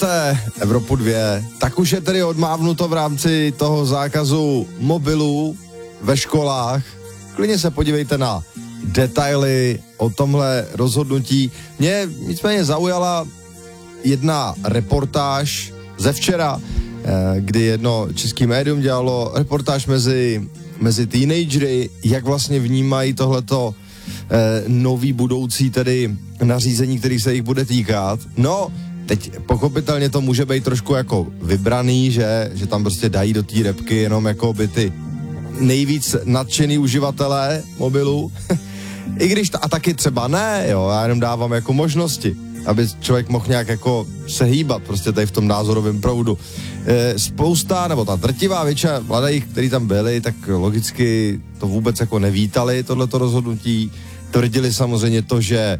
Znáte Evropu 2, tak už je tedy odmávnuto v rámci toho zákazu mobilů ve školách. Klidně se podívejte na detaily o tomhle rozhodnutí. Mě nicméně zaujala jedna reportáž ze včera, kdy jedno český médium dělalo reportáž mezi teenagery, jak vlastně vnímají tohleto nový budoucí tedy nařízení, který se jich bude týkat. No, teď pochopitelně to může být trošku jako vybraný, že tam prostě dají do té repky jenom jako by ty nejvíc nadšený uživatelé mobilů. I když a taky třeba ne, jo, já jenom dávám jako možnosti, aby člověk mohl nějak jako se hýbat prostě tady v tom názorovém proudu. Spousta, nebo ta drtivá většina mladých, kteří tam byli, tak logicky to vůbec jako nevítali, tohleto rozhodnutí. Tvrdili samozřejmě to, že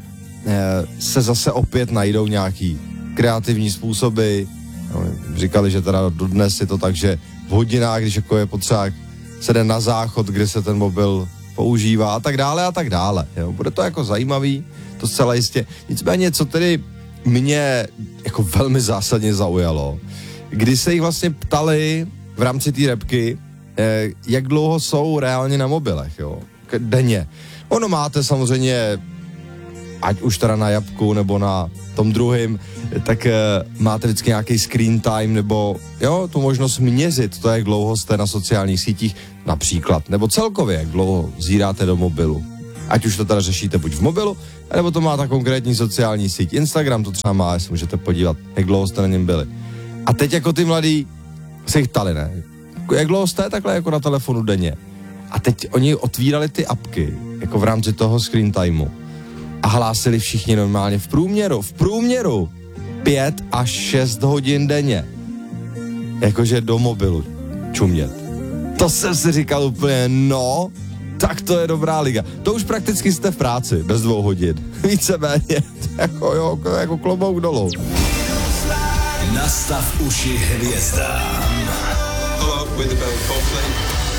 se zase opět najdou nějaký kreativní způsoby. No, říkali, že teda dodnes je to tak, že v hodinách, když jako je potřeba, se jde na záchod, kde se ten mobil používá a tak dále. Jo. Bude to jako zajímavý, to zcela jistě. Nicméně, co tedy mě jako velmi zásadně zaujalo, kdy se jich vlastně ptali v rámci té repky, jak dlouho jsou reálně na mobilech, jo, denně. Ono máte samozřejmě, ať už teda na Jabku nebo na tom druhým, tak máte vždycky nějaký screen time nebo jo, tu možnost měřit to, jak dlouho jste na sociálních sítích například, nebo celkově, jak dlouho zíráte do mobilu. Ať už to teda řešíte buď v mobilu, nebo to má ta konkrétní sociální síť. Instagram to třeba má, jestli můžete podívat, jak dlouho jste na něm byli. A teď jako ty mladí se jich ptali, ne? Jak dlouho jste takhle jako na telefonu denně? A teď oni otvírali ty apky, jako v rámci toho screen timeu. A hlásili všichni normálně v průměru 5 až 6 hodin denně. Jakože do mobilu čumět. To jsem si říkal úplně, no, tak to je dobrá liga. To už prakticky jste v práci, bez 2 hodin. Víceméně, jako klobouk dolů. Nastav uši hvězdám.